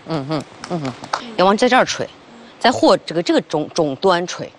要往在这儿吹，在火这个中端吹。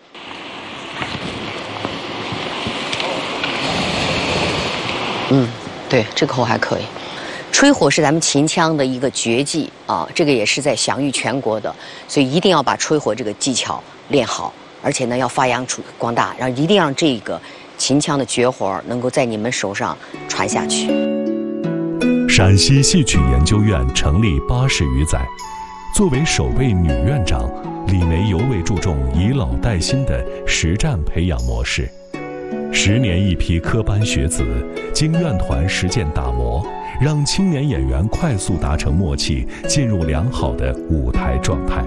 对，这个口还可以。吹火是咱们秦腔的一个绝技啊，这个也是在享誉全国的，所以一定要把吹火这个技巧练好，而且呢要发扬光大，然后一定让这个秦腔的绝活能够在你们手上传下去。 陕西戏曲研究院成立80余载，作为首位女院长，李梅尤为注重以老带新的实战培养模式。10年一批科班学子，经院团实践打磨，让青年演员快速达成默契，进入良好的舞台状态。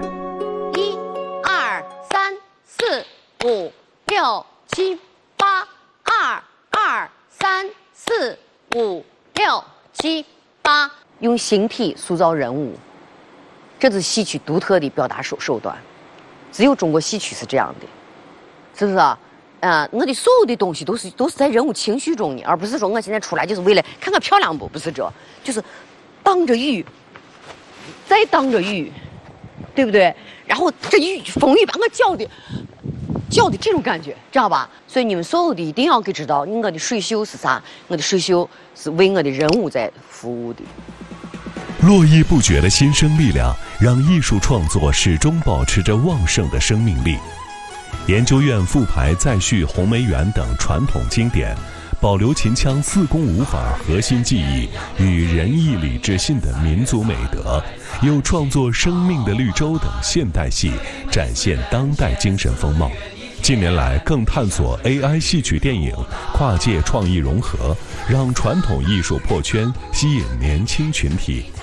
1、2、3、4、5、6、7、8，2、2、3、4、5、6、7、8，用形体塑造人物，这是戏曲独特的表达手段，只有中国戏曲是这样的，是不是啊？我的所有的东西都是在人物情绪中的，而不是说我现在出来就是为了看看漂亮不是这，就是当着雨，再当着雨，对不对？然后这风雨把我搅的这种感觉，知道吧？所以你们所有的一定要给知道，我的水袖是啥？我的水袖是为我的人物在服务的。 络绎不绝的新生力量，让艺术创作始终保持着旺盛的生命力。研究院复排再续《红梅园》等传统经典，保留秦腔4功5法核心技艺与仁义礼智信的民族美德，又创作《生命的绿洲》等现代戏，展现当代精神风貌。近年来更探索 AI 戏曲电影，跨界创意融合，让传统艺术破圈，吸引年轻群体。